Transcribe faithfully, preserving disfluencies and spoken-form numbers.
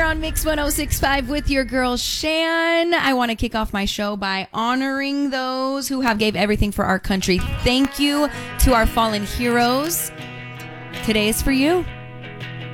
on Mix one oh six point five with your girl Shan. I want to kick off my show by honoring those who have gave everything for our country. Thank you to our fallen heroes. Today is for you.